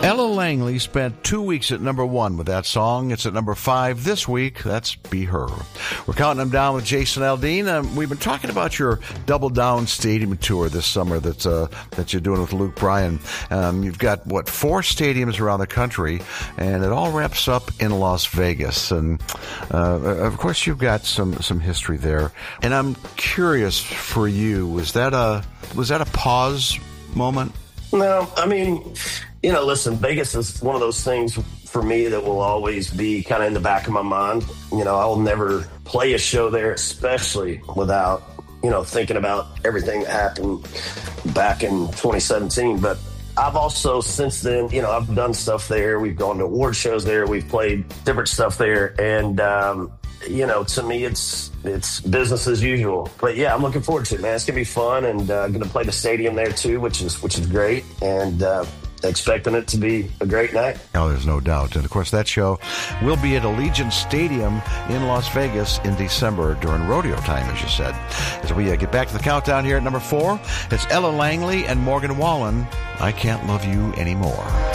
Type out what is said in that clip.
Ella Langley spent 2 weeks at number 1 with that song. It's at number 5 this week. That's Be Her. We're counting them down with Jason Aldean. We've been talking about your Double Down Stadium tour this summer that you're doing with Luke Bryan. You've got, 4 stadiums around the country, and it all wraps up in Las Vegas. And, of course, you've got some history there. And I'm curious for you, was that a pause moment? No, I mean, listen, Vegas is one of those things for me that will always be kind of in the back of my mind. I'll never play a show there, especially without, thinking about everything that happened back in 2017. But I've also, since then, I've done stuff there. We've gone to award shows there. We've played different stuff there. And, to me, it's business as usual. But yeah, I'm looking forward to it, man. It's gonna be fun, and going to play the stadium there too, which is great, and expecting it to be a great night. Oh, there's no doubt. And of course, that show will be at Allegiant Stadium in Las Vegas in December during rodeo time, as you said. As we get back to the countdown here at number 4, it's Ella Langley and Morgan Wallen. I Can't Love You Anymore.